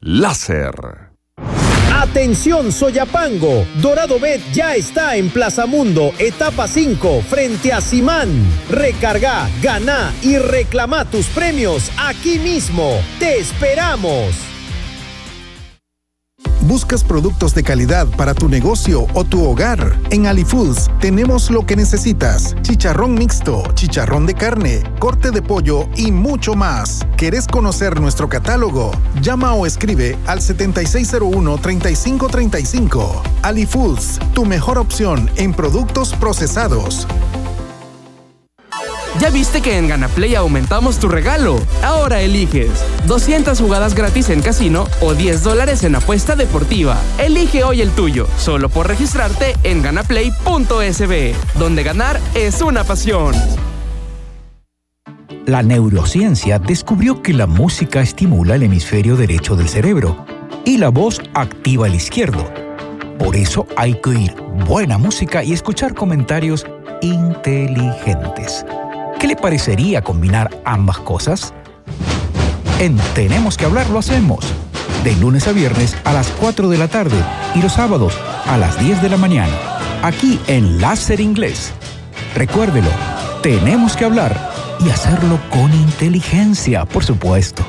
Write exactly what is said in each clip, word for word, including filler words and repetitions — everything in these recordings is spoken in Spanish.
Láser. Atención Soyapango, Dorado Bet ya está en Plaza Mundo, etapa cinco, frente a Simán. Recarga, gana y reclama tus premios aquí mismo. ¡Te esperamos! ¿Buscas productos de calidad para tu negocio o tu hogar? En AliFoods tenemos lo que necesitas. Chicharrón mixto, chicharrón de carne, corte de pollo y mucho más. ¿Querés conocer nuestro catálogo? Llama o escribe al setenta y seis cero uno, treinta y cinco treinta y cinco. AliFoods, tu mejor opción en productos procesados. ¿Ya viste que en GanaPlay aumentamos tu regalo? Ahora eliges doscientas jugadas gratis en casino o diez dólares en apuesta deportiva. Elige hoy el tuyo, solo por registrarte en ganaplay punto es be, donde ganar es una pasión. La neurociencia descubrió que la música estimula el hemisferio derecho del cerebro y la voz activa el izquierdo. Por eso hay que oír buena música y escuchar comentarios inteligentes. ¿Qué le parecería combinar ambas cosas? En Tenemos que Hablar lo hacemos, de lunes a viernes a las cuatro de la tarde y los sábados a las diez de la mañana, aquí en Láser Inglés. Recuérdelo, tenemos que hablar y hacerlo con inteligencia, por supuesto.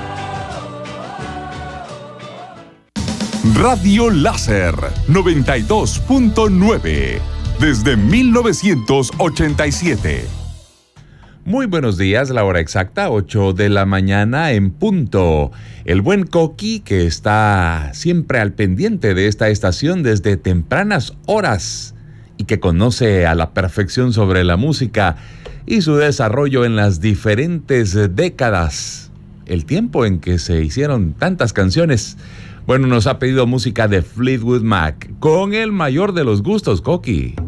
Radio Láser noventa y dos punto nueve, desde mil novecientos ochenta y siete. Muy buenos días, la hora exacta, ocho de la mañana en punto. El buen Coqui, que está siempre al pendiente de esta estación desde tempranas horas y que conoce a la perfección sobre la música y su desarrollo en las diferentes décadas, el tiempo en que se hicieron tantas canciones. Bueno, nos ha pedido música de Fleetwood Mac, con el mayor de los gustos, Coqui.